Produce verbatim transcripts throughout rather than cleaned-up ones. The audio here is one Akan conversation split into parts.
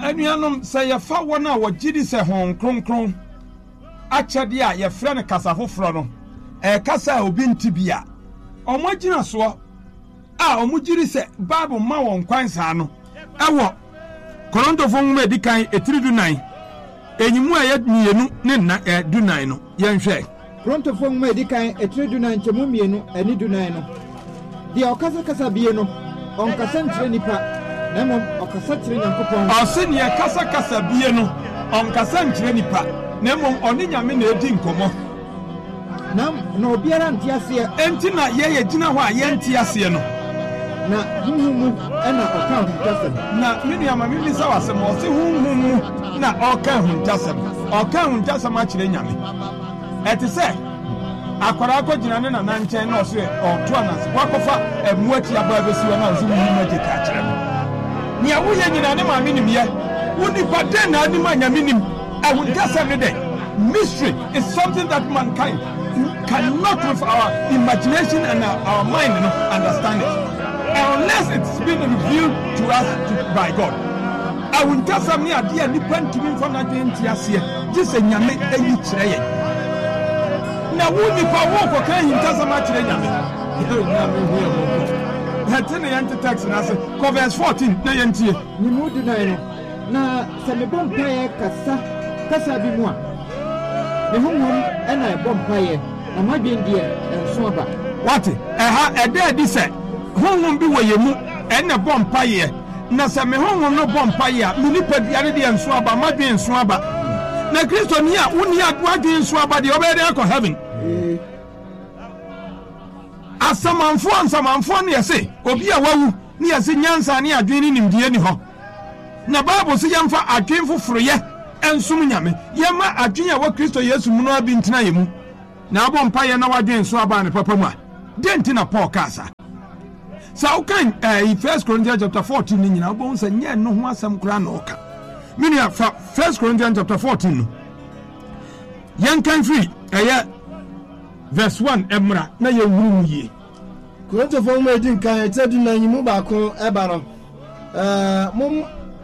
anuanom sɛ yɛfa wɔn a wɔgyidi sɛ hon kronkron akyɛde a yɛfrɛ no kasa foforɔ no ɛkasa a obi ntibia ɔmo gyina soɔ a ɔmo gyiri sɛ Bible ma wɔn kwan saa no ɛwɔ Korintofo nwoma edi kan etiri du nan enyimu a yɛ mienu ne na du nan no yɛnhwɛ Korintofo nwoma edi kan etiri du nan nkyɛmu mienu ani du nan no deɛ ɔkasa kasa bie no ɔnkasa nkyerɛ nipa na mmom ɔkasa kyerɛ Nyankopɔn ɔse ne kasa kasa bie no ɔnkasa nkyerɛ nipa na mmom ɔne Nyame na edi nkɔmmɔ na na obiara nte aseɛ enti na yɛyɛ gyina hɔ a yɛnte aseɛ no na huhumu ɛna ɔka huntasɛm na mene ama mimi sɛ wasɛm ɔse huhumu na ɔka huntasɛm ɔka huntasɛm akyerɛ Nyame ɛte sɛ akwara akɔgyina ne nana nkyɛn na ɔso ɔto anase wakɔfa ɛmu akyi aba bɛsi wɔ na ɔso huhumu agye ka kyerɛ no nea woyɛ nyina ne ma menim yɛ wo nipa dɛn na anim a Nyame nim ahuntasɛm ne dɛ mystery is something that mankind cannot with our imagination and our, our mind you know, understand it unless it's been revealed to us to, by God. I will tell some near dear depend to me from that here. Just a Nyame any tray. Now, would you walk or can you tell some much? Hatene anti tax and I said, verse fourteen, Nayanti. You would deny na Samibon Paye Cassa Cassa Bimois. The home and I bomb Paye, and my being dear and Swaba. What? A dare this home be where you move and a bomb Paye. Na Sami home no bomb Paye, Muniped Yaridi and Swaba, my being Swaba. Na Christian here, Unia Guardian Swaba, the Obediaco heaven. As some unformed, some unformed, you say, Obia Wawu, near Sinyansa, near dreaming in the anyhow. Na Bible say yamfa adwenfo foroye ensum Nyame yema adwen a wa Kristo Yesu mu no abintina yemu na abon paye na wadwen so aba ne papa mu a denti na Paul kasa sa ukan eh First Corinthians chapter fourteen ni nyina obon sa nye no ho asem kura na oka mini fa First Corinthians chapter fourteen no yan kan free eh verse one emra na ye wuru ye Korintofo mu edin kan etedu na nyimu ba ko eba no eh mum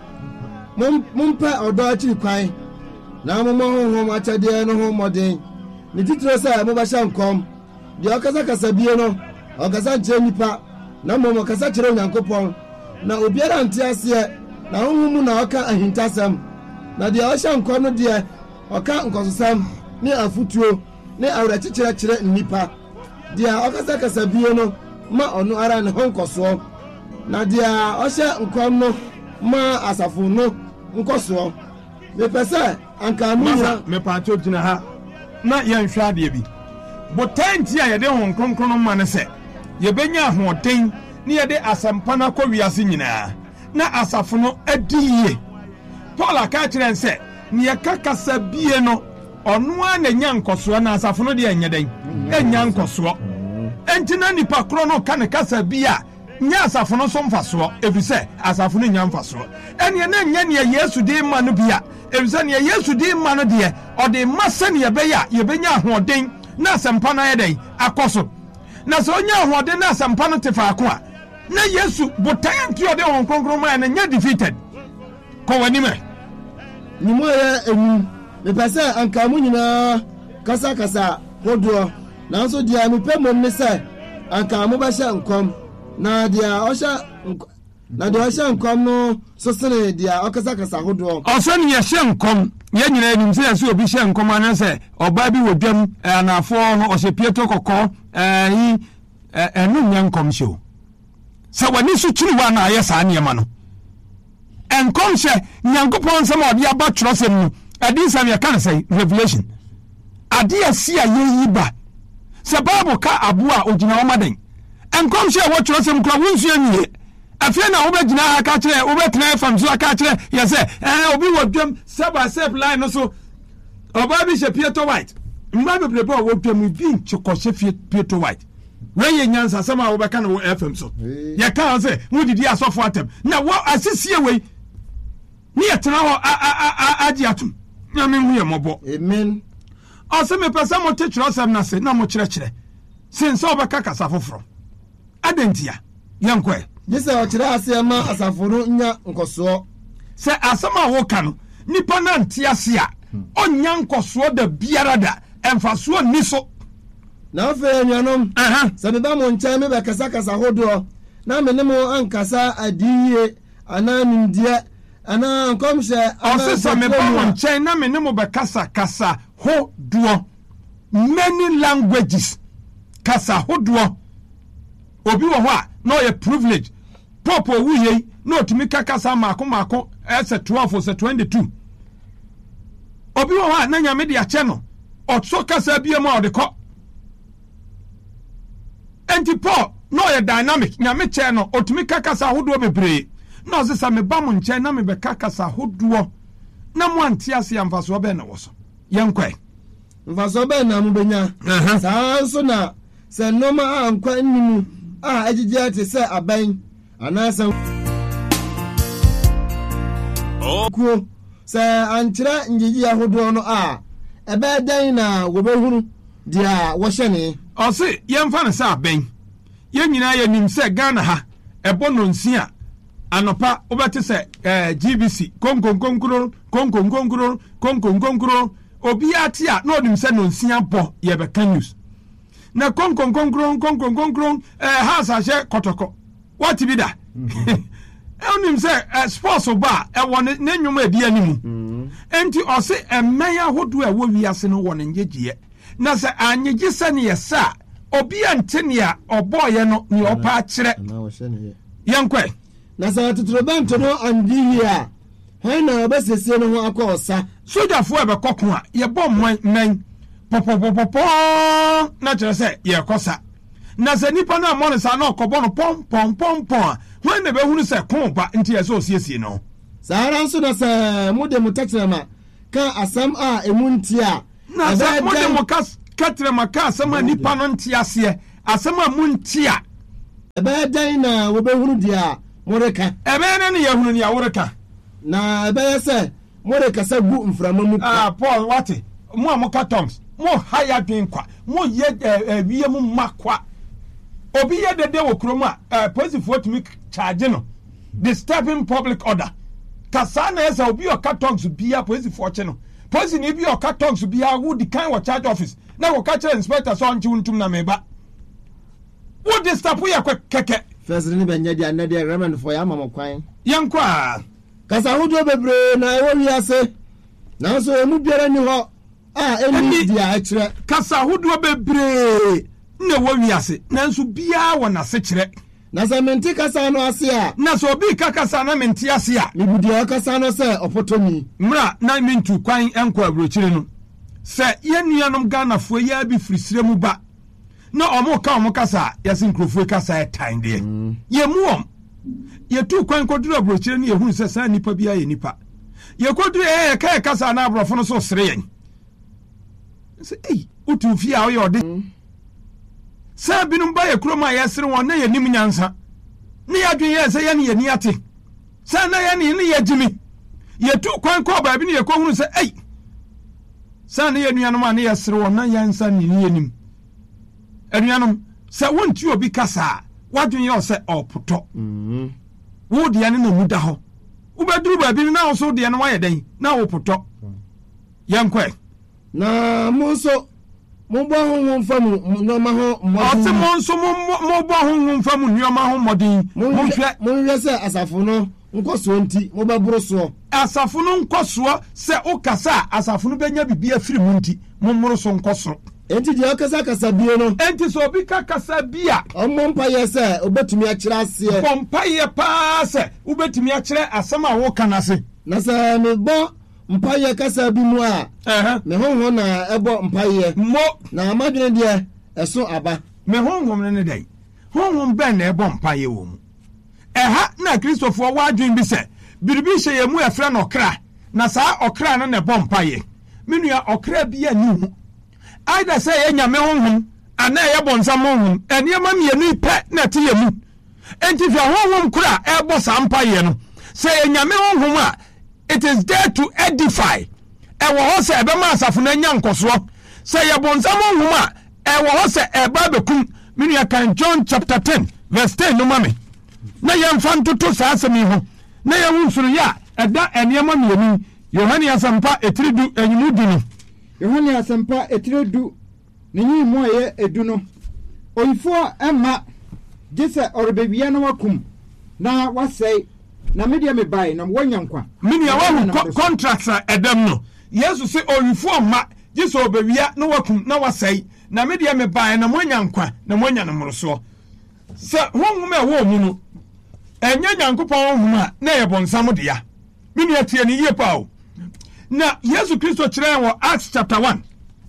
Mumpa odo achi kwan na mo ho ho achade no ho modern ni titiro say mo ba sha nkom de okasa kasa bie no okasa nche nipa na mo mo kasa kire Nyankopon na obiara nte ase na ho mu na oka ahintasam na de o sha nkom no de oka nkososam ni afutuo ni awra kikire kire nipa de okasa kasa bie no ma ono ara ne ho nkoso na de o sha nkom no ma asafo no nkoso me pese anka mu na me pacho gina ha na ye nhwa de bi botanti a ye de hon kronkron ma ne se ye benya ahoden ne ye de asampa na kɔ wiase nyina na asafo no adiye Paul aka kire nse ne ye kakasa bie no ɔno a na nya nkoso na asafo no de enya den enya nkoso entina nipa kro no ka ne kasa bia nya asafo no so mfaso efise asafo no nya mfaso ene na nya ne Yesu de ma no bia efise ne Yesu de ma no de o de masa ne yebeya yebenya ahoden na asampa na yeden akoso na so nya ahoden na asampa no te faako a na Yesu botan ti o de won konkron ma na nya defeated ko wani me ni mo ya enu me pese anka mu nyina kasa kasa hodo na so dia me pe mo me se anka mu ba sha nkom na dia osha na dia osha nkom no so sene dia okasa kasa hodo oso ne ye hye nkom ye nyina nim se se obi hye nkom anan se oba bi wodwam anafo no ohye pieto kokko eh yi enu nya nkom hye o se wani so kiri wa na aye sa niema no enkom hye Nyankopon nsem odi aba trosem no adi sam ye kan say revelation adi asia ye yiba se Bible ka aboa ogina o maden enkom hye wo trosem kra wonsu anie afia na wo begina ha ka kire wo betena fam so ka kire ye se eh obi wodwam seba sep line no so oba bi hye Pieto White mba bebre bo wodwam bi nchekɔhye Pieto White when ye nyansa sama wo beka na wo F M so ye ka say wo didi asofo atem na wo asisie we ni etena ho agi atum na me hu ye mobo amen ose me pesa mo te kyerosem na se na mo kyerɛ kyerɛ since obeka kasa foforo adentia yenkwe Jisa ochira asema asafuru nya nkoso sɛ asɛm a woka no nipa na nte ase a ɔnya nkɔsoɔ da biara da ɛmfasoɔ nni so na afei anuanom sɛ meba mo nkyɛn mebɛkasakasa hodoɔ na me ne mo ankasa adiyie anaa nimdeɛ anaa nkɔmhyɛ ɔse sɛ meba mo nkyɛn na me ne mo bɛkasakasa hodoɔ many languages kasa hodoɔ obi wɔ hɔ a na ɔyɛ privilege pop owu yei na otumi kakasa maako maako ɛsɛ twelve sɛ twenty-two obi wɔ hɔ a na nyame de akyɛ no ɔso kasa bia ma ɔde kɔ enti Paul na ɔyɛ dynamic nyame kyɛ no otumi kakasa hodoɔ bebree na ɔse sɛ meba mo nkyɛn na mebɛka kasa hodoɔ na mo ante ase amfasoɔ bɛɛ na wɔ so yɛnkɔe mfasoɔ bɛɛ na mo bɛnya saa nso na sɛ nnɔma a nkwa nnimu a agyegye te sɛ abɛn anaasɛ kuo sɛ ankyerɛ ngyegye ahodoɔ no a ɛbɛyɛ dɛn na wɔbɛhunu deɛ wɔhyɛ ne ɔse yɛmfa no sɛ abɛn yɛn nyinaa yɛnim sɛ Ghana ha ɛbɔ no nsia anɔpa wobɛte sɛ G B C konkonkonkuro konkonkonkuro konkonkonkuro obiara te a na ɔnim sɛ no nsia bɔ yɛbɛka news na konkonkonkuro konkonkonkuro ha asahyɛ kɔtɔkɔ wate bi da ɛwonim sɛ sports ba a ɛwɔ ne nnwom adi animu enti ɔse ɛmɛn ahodoɔ a ɛwɔ wiase no wɔ ne nyegyeɛ na sɛ anyegye sɛ ne yɛ sɛ a obi a nte ne a ɔbɔɔyɛ no ne ɔpa akyerɛ yɛnkɔe na sɛ totorobɛnto no angye yie a hwan na ɔbɛsiesie no ho akɔ ɔsa sogyafoɔ a ɛbɛkɔ ko a yɛbɔ mmɛn pɔpɔpɔpɔpɔ na kyerɛ sɛ yɛkɔ sa na sɛ nipa no amɔ no saa na ɔkɔbɔ no pɔmpɔmpɔmpɔn a hwan na bɛhunu sɛ ko ba nti yɛ sɛ ɔsiesie no saa ara nso na sɛ mode mo tɛkyerɛma ka asɛm a ɛmu nti a na sɛ mode mo kɛtrɛma ka asɛm a nipa no nte aseɛ asɛm a mu nti a ɛbɛyɛ dɛn na wɔbɛhunu deɛ a moreka ɛbɛyɛ ne ne yɛhunu ne a woreka na ɛbɛyɛ sɛ morekasa gu mframa mu ah Paul wate mo a moka tongues mo ha yɛ adwen kwa mo yɛ wie mu ma kwa obi yɛ dede wɔ kurom a polisifoɔ tumi charge no disturbing public order kasa na ɛsɛ obi ɔka tongues bia polisifoɔ kye no polisi ni bi ɔka tongues bia wo di kan wɔ charge office na wɔka kyerɛ inspector sɛ ɔnkye wontum na meba wo disturb yɛ kɛkɛ first ni bɛnyɛ deɛ anɛ deɛ remend for yɛ ama mo kwan yɛnkɔ a kasa ahodoɔ bebree na ɛwɔ wiase nanso emu biara ni hɔ a ɛni deɛ akyerɛ kasa ahodoɔ bebree na ɛwɔ wiase nanso biara wɔ n'asekyerɛ na sɛ mente kasa no ase a na sɛ obi ka kasa na mente ase a mebu deɛ ɔkasa no sɛ ɔpɔtɔni mmra na mentu kwan ɛnkɔ aburokyire no sɛ yɛn nuanom Ghanafoɔ yɛ bi firi sire mu ba na ɔmo ka ɔmo kasa a yɛse nkurɔfoɔ kasa ɛtan deɛ yɛmu ɔm yɛtu kwan kɔduru aburokyire no yɛhunu sɛ saa nipa biara yɛ nipa yɛkɔduru ɛyɛ ka yɛ kasa na aborɔfo no so sere yɛn sɛ ei wotu fie a woyɛ ɔde sɛ binom ba yɛ kurom a yɛsere wɔn na yɛnim nyansa ne yɛadwen yɛ sɛ yɛne yɛni ate sɛ na yɛne ne yɛgyimi yɛtu kwan kɔɔ baabi ne yɛkɔhunu sɛ ei sɛ ne yɛnuanom a ne yɛsere wɔn na yɛnsa ne ne yɛnim anuanom sɛ wonti obi kasa a wadwen yɛ sɛ ɔpotɔ wo deɛ ne na mu da hɔ wobɛduru baabi no na wo so deɛ no wayɛ dɛn na wopotɔ yɛnkɔe na mo nso mobɔ honhom fa mu nneɔma ho mmɔden ɔte mo nso mobɔ honhom fa mu nneɔma ho mmɔden monhwɛ monhwɛ sɛ asafo no nkɔsoɔ nti mobɛboro soɔ asafo no nkɔsoɔ sɛ wokasa a asafo no bɛnya biribi afiri mu nti mommoro so nkɔsoro enti deɛ ɔkasa kasa bie no enti sɛ obi ka kasa bi a ɔmmɔ mpayɛ sɛ wobɛtumi akyerɛ aseɛ bɔ mpayɛ paa sɛ wobɛtumi akyerɛ asɛm a woka no ase na sɛ mebɔ mpayɛ kasa bi mu a me honhom na ɛbɔ mpayɛ mo na amadwene deɛ ɛso aba me honhom no ne dɛn honhom bɛn na ɛbɔ mpayɛ wɔ mu ɛha na kristofoɔ wɔadwen bi sɛ biribi hyɛ yɛ mu ɛfrɛ no ɔkra na saa ɔkra no na ɛbɔ mpayɛ me nua ɔkra bi ani hu aida sɛ yɛ nyame honhom anaa ɛyɛ bɔnsam honhom ɛnneɛma mmienu pɛ na ɛte yɛ mu enti fia honhom kora ɛbɔ saa mpayɛ no sɛ yɛ nyame honhom a it is there to edify ɛwɔ hɔ sɛ ɛbɛma asafo no anya nkɔsoɔ sɛ yɛ bɔnsam honhom a ɛwɔ hɔ sɛ ɛba bɛkum me nua kan John chapter ten verse ten no ma me na yɛmfa ntoto saa asɛm yi ho na yɛhu nsoro yɛ a ɛda ɛnneɛma mmienu Yohane Asɛmpa etiri du enyimu du no Yohane Asɛmpa etiri du ne nyimu ɛyɛ edu no oyifo ɛma gese ɔrebewia na wakum na wasɛe na media me bai na wonya nkwa menia wahu contracts a ɛdam no Yesu se oyifo ma gese obewia na wakum na wasɛe na media me bai na wonya nkwa na wonya no moroso se honhom a wo mu no ɛnyɛ Nyankopɔn honhom a na yɛ bonsam de ya menia tie ne yie pa o na Yesu Kristo kyerɛ wɔ Acts chapter one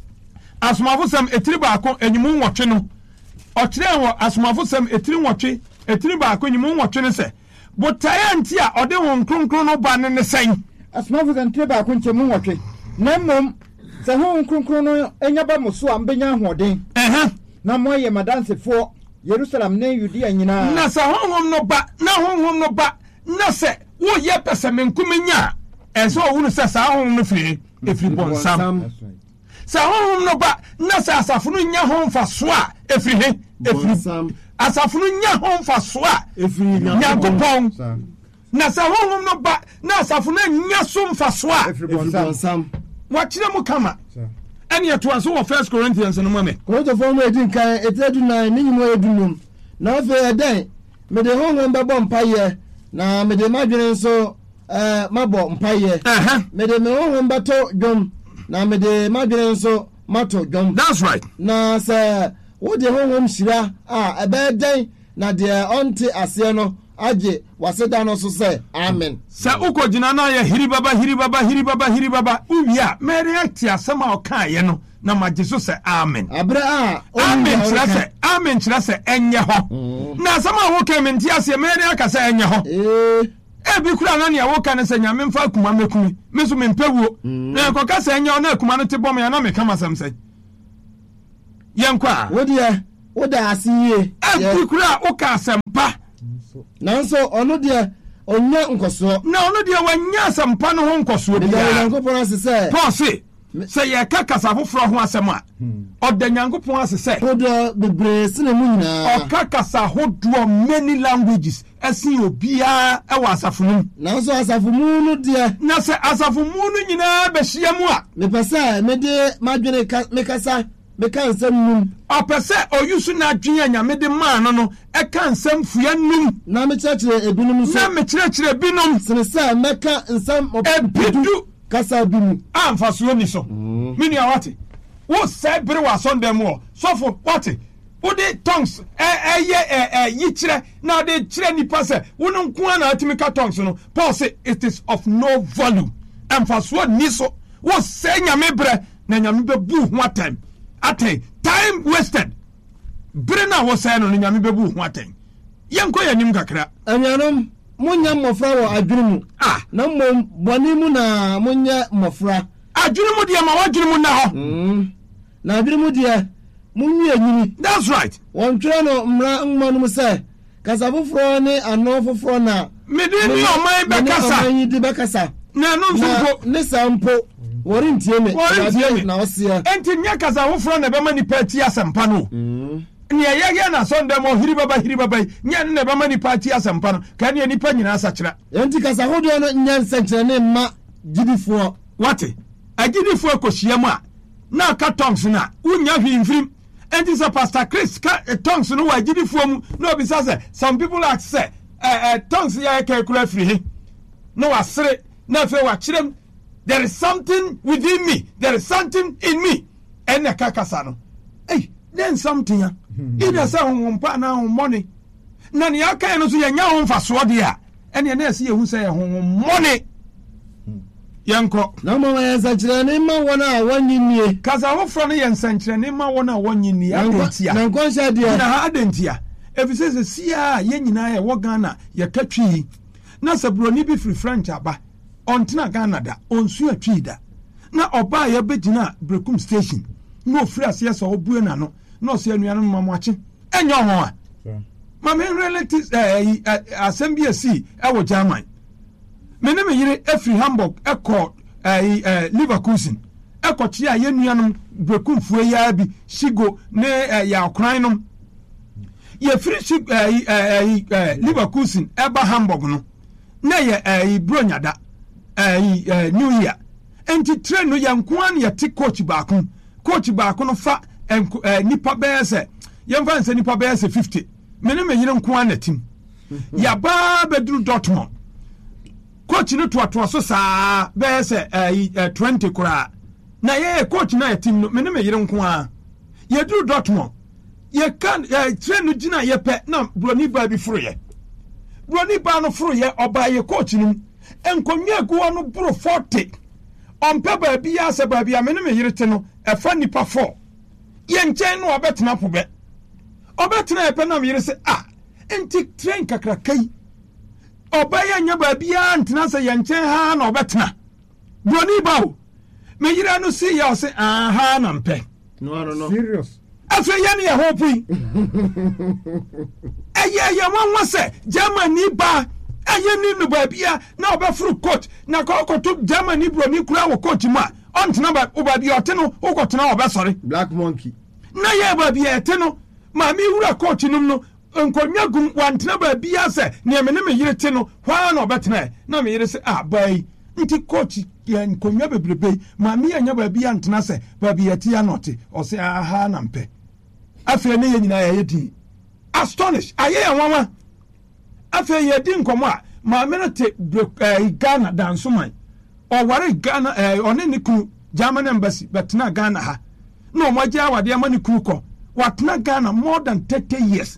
asomafo sam etiri baako enyimu nwɔtwe no ɔkyerɛ wɔ asomafo sam etiri nwɔtwe etiri baako enyimu nwɔtwe no sɛ botae nti a ɔde wɔn kronkron no ba ne ne sɛn asomafo sam etiri baako nkyɛmu nwɔtwe na mmom sɛ ho kronkron no enya ba mo so a mbenya ahoɔden ɛhɛ na mo yɛ madansefoɔ Jerusalem ne Judea nyinaa na sɛ honhom no ba na honhom no ba na sɛ wo yɛ pɛsɛ menkumenya ɛsɛ ɔwunu sɛ saa honhom no firi efiri bɔnsam sɛ honhom no ba na sɛ asafo no nya ho mfa so a efiri he efiri asafo no nya ho mfa so a efiri Nyankopɔn na sɛ honhom no ba na asafo no nya so mfa so a efiri bɔnsam wakyerɛ mu kama ɛne ɛtoa so wɔ First Corinthians no mu me Korintofo mu edin kan etedu nan ne nyimo edunum na afei ɛdɛn mede honhom bɛbɔ mpayɛ na mede madwene nso eh mabɔ mpayɛ ɛhɛ mede me honhom bɛtɔ dwom na mede madwene nso mato dwom that's right na sɛ wode honhom hyira a ɛbɛyɛ dɛn na deɛ ɔnte aseɛ no agye waseda no so sɛ amen sɛ ukɔ gyina na yɛ hiri baba hiri baba hiri baba hiri baba uwi a mɛre ate asɛm a ɔka yɛ no na magye so sɛ amen abrɛ a amen kyerɛ sɛ amen kyerɛ sɛ ɛnyɛ hɔ na asɛm a woka me nti aseɛ mɛre aka sɛ ɛnyɛ hɔ ee ebi kura na nea woka ne sɛ nyame mfa akuma mekumi me so mempɛ wuo na ɛkɔka sɛ ɛnyɛ ɔna akuma no te bɔ me na meka masɛm sɛ yɛnkɔ a wodeɛ woda ase yie ebi kura woka asɛmpa nanso ɔno deɛ ɔnyɛ nkɔsoɔ na ɔno deɛ wanya asɛmpa no ho nkɔsoɔ biara Nyankopɔn ase sɛ Paul se sɛ yɛka kasa foforɔ ho asɛm a ɔda Nyankopɔn ase sɛ hodoɔ bebree sene mu nyinaa ɔka kasa hodoɔ many languages ɛsen obiara ɛwɔ asafo no mu nanso asafo mu no deɛ na sɛ asafo mu no nyinaa bɛhyia mu a mepɛ sɛ mede madwene mekasa meka nsɛm num ɔpɛ sɛ ɔyusu n'adwene a Nyame de maa no no ɛka nsɛm fua num na mekyerɛkyerɛ ebinom nso na mekyerɛkyerɛ binom sene sɛ mɛka nsɛm ebidu kasa bi mu a mfasoɔ ni so menua wate wo sɛ bere wɔ asɔndɛm wɔ sɔfo wate wode tongues ɛyɛ yi kyerɛ na wode kyerɛ nipa sɛ wo no nko a na atumi ka tongues no Paul say it is of no value mfasoɔ ni so wo sɛ Nyame berɛ na Nyame bɛbu ho atɛn atɛn time wasted bere na wo sɛ no no Nyame bɛbu ho atɛn yɛnkɔ yɛ nim kakra anuanom monyɛ mmɔfra wɔ adwene mu ah na mmom bɔne mu na monyɛ mmɔfra adwene mu deɛ ma wadwene mu na hɔ na adwene mu deɛ monwie anyini that's right wɔntwerɛ no mmara nwoma no mu sɛ kasa foforɔ ne ano foforɔ na mede ne ɔman bɛkasa ɔman yi de bɛkasa na ɛno nso mpo ne saa mpo wɔrentie me wɔrentie me na ɔseɛ enti nyɛ kasa foforɔ na ɛbɛma nipa ati asɛmpa no nea yɛyɛ na asɔndɛm ɔhiri baba hiri baba yi nyɛ ne na ɛbɛma nipa ati asɛmpa no ka nea nipa nyinaa sakyera enti kasa hodoɔ no nyɛ nsɛnkyerɛnne mma gyidifoɔ wate agyidifoɔ akɔhyia mu a na aka tongues no a wonya hwee mfirim enti sɛ Pastor Chris ka uh, tongues no wɔ agyidifoɔ mu na obisa sɛ some people ask sɛ uh, uh, tongues yɛ ka kura firi he na wasere na afei wakyerɛ m there is something within me there is something in me ɛnna ka kasa no ei then something a ina sɛ honhompa na honhommɔne na nea aka no so yɛnya ho mfasoɔ deɛ a ɛneɛ na ɛsɛ yɛhu sɛ yɛ honhommɔne yɛnkɔ na mmom yɛ nsɛnkyerɛnne ma wɔn a wɔnyi nie kasa foforɔ no yɛ nsɛnkyerɛnne ma wɔn a wɔnyi nie adantia na nkɔnhyɛ deɛ na ha adantia ɛfisɛ sɛ sia a yɛn nyinaa yɛwɔ Ghana yɛka twii na sɛ buroni bi firi French aba ɔntena Ghana da ɔnsua twii da na ɔbaa yɛbɛgyina Brekum station na ɔfiri aseɛ sɛ ɔbue n'ano na ɔsɛ anuanom ma mo akye ɛnyɛ ɔho a ma me relatives asɛm bi asi ɛwɔ German me ne me yere efiri Hamburg ɛkɔ Leverkusen ɛkɔkye a yɛnuanom Brekumfue yaa bi Shigo ne yɛakran nom yɛfiri Leverkusen ɛba Hamburg no na yɛ bronyada eh new year enti train no yankwan ya ti coach baako coach baako no fa nipa bese yemfa nse nipa bese fifty mene me yire nko na tim ya ba bedru Dortmund coach no to to so saa bese twenty kura na ye coach na team no mene me yire nko a ye dru Dortmund ye kan train no gina ye pe na broni ba bi furu ye broni ba no furu ye oba ye coach no enkonwa guwa no bro forty ompe ba bi ya se ba bi a mene me yire te no e fa nipa four ye nchen no obetena pobe obetena e pe na me yire se ah enti train kakra kai obaya nya ba bi ya ntena se ye nchen ha na obetena broni ba o me yire no si ya se aha na mpe no no no serious afa ye ne ye hopui eye ye wanwa se Germany ba eye ni no ba bia na obefuru coach na ko koto Germany broni kura wo coach ma ontena ba oba bia oteno ukotena obesore Black Monkey na ye ba bia eteno ma mi wura coach num no nkonya gum wantena ba bia se ne me ne me yire te no hwa na obetena na me yire se ah bai nti coach ya nkonya bebrebe ma mi anya ba bia ntena se ba bia ti ya note o se aha na mpe afa ne ye nyina ye di astonish aye ya nwanwa afa ye di nkomo a ma me no te Ghana danso man o ware Ghana one ne ku German embassy betna Ghana ha no mo gya wade amani ku ko watna Ghana more than thirty years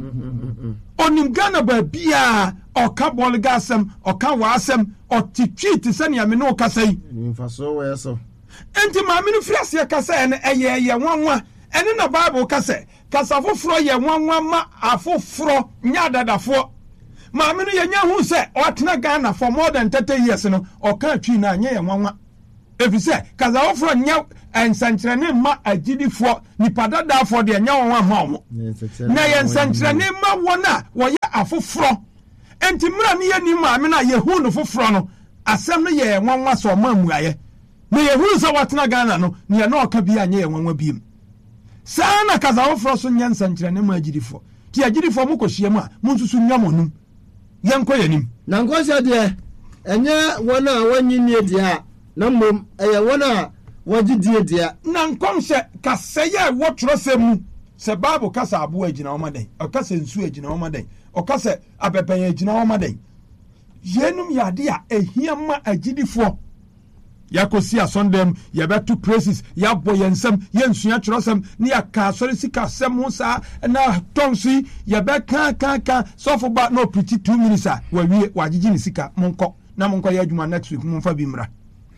onim Ghana ba bia o ka bol gasem o ka wasem o titwi ti sane ame no kasai nimfa so we so enti ma me no friase kasa ene eye ye nwanwa ene na Bible kasa kasa foforo ye nwanwa ma afoforo nya dadafo ma me no ye nya hu se watna Ghana for more than thirty years no o ka twi na nya ye nwanwa efise kasa foforo nya ensantrene ma agidifo nipadadafo de nya won ma mo na ye ensantrene ma wona wo ye afoforo enti mra ne ye ni ma me na ye hu no foforo no asem no ye nwanwa so ma muaye na ye hu so watna Ghana no ne na oka bi anya ye nwanwa biem sana kasa foforo so nya ensantrene ma agidifo ti agidifo mo kohie mu a mo nsusu nya monum ye nko yanim na nkosha de enye wona wanyini de a na mom eye wona wagidie dia na nkomse kasa ye wotrosem se Bible kasa abo agina omaden o kasa nsu agina omaden o kasa abepen agina omaden yenum yade a ehiama agidifo yakosi asondem yabetu praises yabo yensem yensua trosem ni aka sori sika sem sa na tonsi yabeka kan kan sofo ba no pretty two minutes a wawie wagigi ni sika monko na monko ya adwuma next week monfa bi mra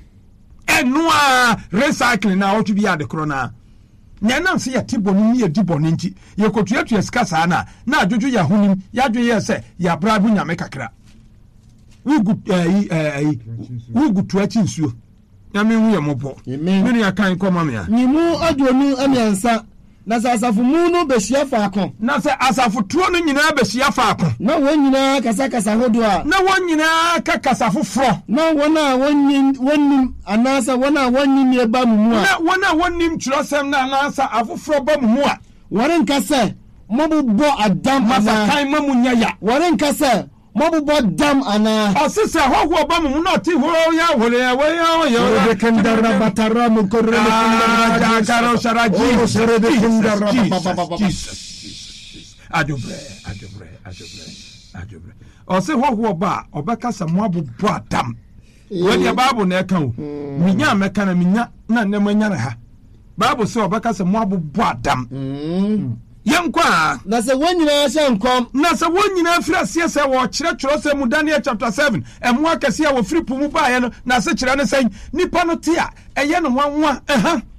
enua recycling na otu bi ade krona nyanam se ya tibonu ni edi bonu nti ye kotuatu esika saa na na adwojo ya hunim ya adwo ye se ya brabu nyame kakra wugu eh eh wugu tuachi nsuo nyame hu ye mobo me ni akan ko mama ya ni mu adwonu amiansa na sasafu mu no behia faako na se asafu tuo no nyina behia faako na won nyina kasa kasa hodo a na won nyina ka kasa foforo na wona wonnim wonnim anasa wona wonnim e ba mu a na wona wonnim trosem na anasa afoforo ba mu a waren kasa mobubo adam masa kan mamu nyaya waren kasa mobubo dam ana osisa hoho ba mu na ti ho ya hore ya we ya ya de kendara batara mu korre kendara karo sharaji sere de kendara adobre adobre adobre adobre osi hoho ba obeka sa mo abubo adam we ya babu na eka o minya meka na minya na nem anya na ha babu se obeka sa mo abubo adam yankwa na se wonyina hye nkom na se wonyina fira se se wo kire kire se mu Daniel chapter seven emu akase a wo firi pu mu ba ye no na se kire ne sen nipa no te a eye no wanwa aha